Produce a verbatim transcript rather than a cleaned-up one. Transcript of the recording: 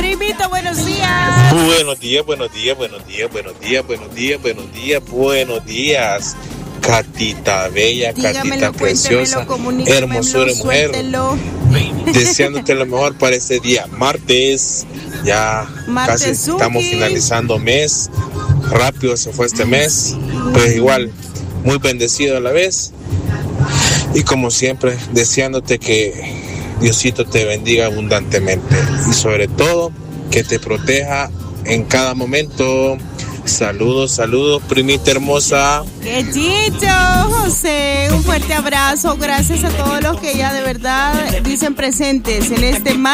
Primito, buenos días. Buenos días, buenos días, buenos días, buenos días, buenos días, buenos días, buenos días. Catita bella, Dígamelo, Catita preciosa, hermosura de mujer. Suéltelo. Deseándote lo mejor para este día, martes. Ya Martes, casi estamos finalizando mes. Rápido se fue este mes. Pues igual, muy bendecido a la vez. Y como siempre, deseándote que Diosito te bendiga abundantemente. Y sobre todo, que te proteja en cada momento. Saludos, saludos, primita hermosa. ¡Qué chicho, José! Un fuerte abrazo. Gracias a todos los que ya de verdad dicen presentes en este